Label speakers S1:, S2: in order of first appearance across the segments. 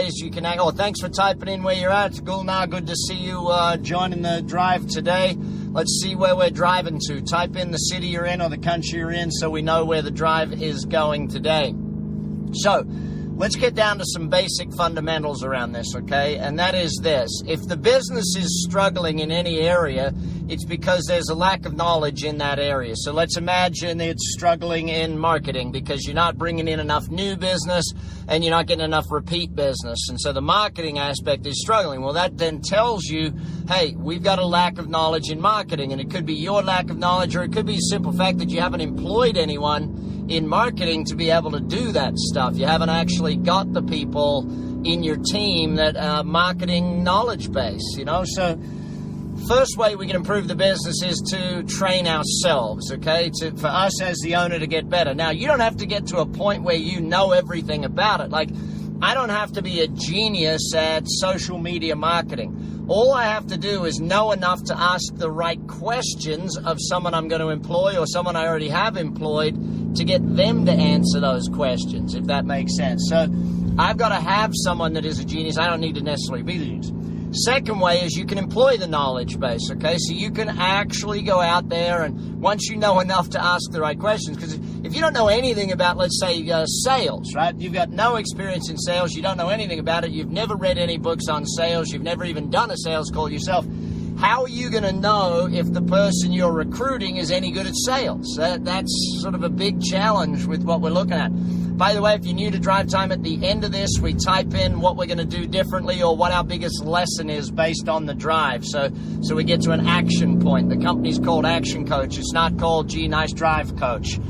S1: ways you can act. Oh, thanks for typing in where you're at. Gulnar, good to see you joining the drive today. Let's see where we're driving to. Type in the city you're in or the country you're in so we know where the drive is going today. So, let's get down to some basic fundamentals around this, okay? And that is this. If the business is struggling in any area, it's because there's a lack of knowledge in that area. So let's imagine it's struggling in marketing because you're not bringing in enough new business and you're not getting enough repeat business. And so the marketing aspect is struggling. Well, that then tells you, hey, we've got a lack of knowledge in marketing. And it could be your lack of knowledge, or it could be a simple fact that you haven't employed anyone in marketing to be able to do that stuff. You haven't actually got the people in your team that are marketing knowledge base, you know? So first way we can improve the business is to train ourselves, okay? For us as the owner to get better. Now, you don't have to get to a point where you know everything about it. Like, I don't have to be a genius at social media marketing. All I have to do is know enough to ask the right questions of someone I'm going to employ or someone I already have employed to get them to answer those questions, if that makes sense. So I've got to have someone that is a genius. I don't need to necessarily be the genius. Second way is you can employ the knowledge base, okay? So you can actually go out there and once you know enough to ask the right questions, because if you don't know anything about, let's say, sales, right? You've got no experience in sales. You don't know anything about it. You've never read any books on sales. You've never even done a sales call yourself. How are you going to know if the person you're recruiting is any good at sales? That's sort of a big challenge with what we're looking at. By the way, if you're new to Drive Time, at the end of this, we type in what we're going to do differently or what our biggest lesson is based on the drive. So we get to an action point. The company's called Action Coach. It's not called, gee, nice drive, coach.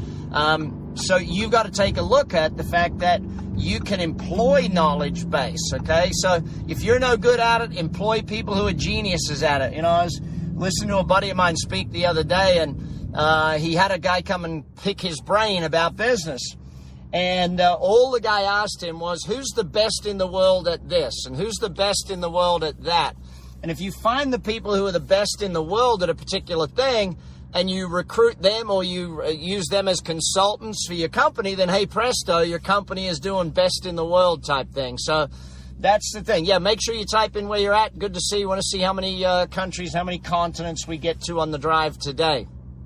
S1: So you've got to take a look at the fact that you can employ knowledge base, okay? So if you're no good at it, employ people who are geniuses at it. You know, I was listening to a buddy of mine speak the other day, and he had a guy come and pick his brain about business. And all the guy asked him was, who's the best in the world at this? And who's the best in the world at that? And if you find the people who are the best in the world at a particular thing, and you recruit them or you use them as consultants for your company, then hey presto, your company is doing best in the world type thing. So that's the thing. Yeah, make sure you type in where you're at. Good to see. You want to see how many countries, how many continents we get to on the drive today.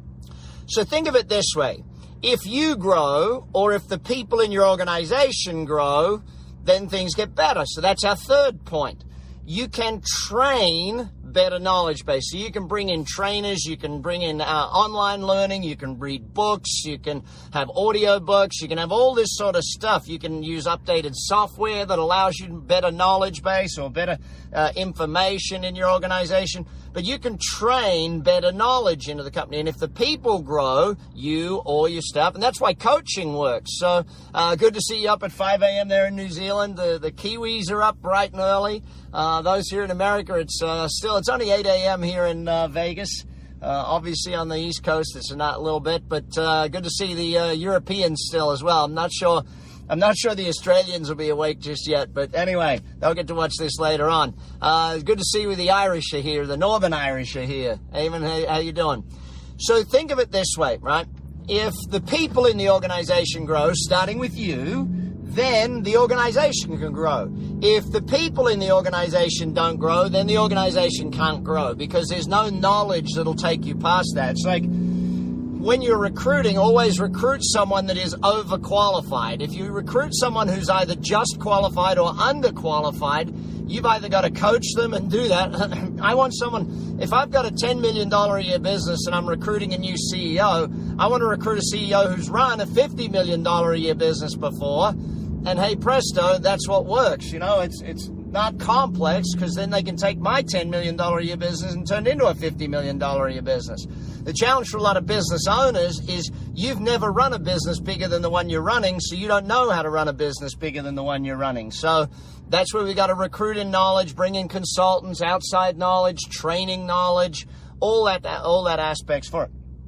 S1: So think of it this way. If you grow, or if the people in your organization grow, then things get better. So that's our third point. You can train better knowledge base. So you can bring in trainers, you can bring in online learning, you can read books, you can have audio books, you can have all this sort of stuff. You can use updated software that allows you better knowledge base or better information in your organization. But you can train better knowledge into the company. And if the people grow, you or your staff, and that's why coaching works. So good to see you up at 5 a.m. there in New Zealand. The Kiwis are up bright and early. Those here in America, it's only 8 a.m. here in Vegas. Obviously on the East Coast, it's not a little bit, but good to see the Europeans still as well. I'm not sure the Australians will be awake just yet, but anyway, they'll get to watch this later on. Good to see the Irish are here, the Northern Irish are here. Eamon, how you doing? So think of it this way, right? If the people in the organization grow, starting with you, then the organization can grow. If the people in the organization don't grow, then the organization can't grow because there's no knowledge that'll take you past that. It's like when you're recruiting, always recruit someone that is overqualified. If you recruit someone who's either just qualified or underqualified, you've either got to coach them and do that. I want someone, if I've got a $10 million a year business and I'm recruiting a new CEO, I want to recruit a CEO who's run a $50 million a year business before. And hey, presto, that's what works. You know, it's not complex because then they can take my $10 million a year business and turn it into a $50 million a year business. The challenge for a lot of business owners is you've never run a business bigger than the one you're running, so you don't know how to run a business bigger than the one you're running. So that's where we got to recruit in knowledge, bring in consultants, outside knowledge, training knowledge, all that aspects for it.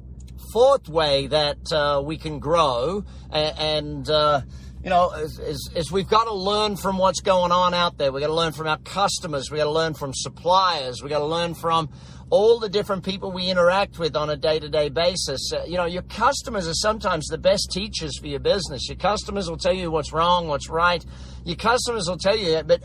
S1: Fourth way that we can grow you know, is we've got to learn from what's going on out there. We've got to learn from our customers. We've got to learn from suppliers. We've got to learn from all the different people we interact with on a day-to-day basis. You know, your customers are sometimes the best teachers for your business. Your customers will tell you what's wrong, what's right. Your customers will tell you, but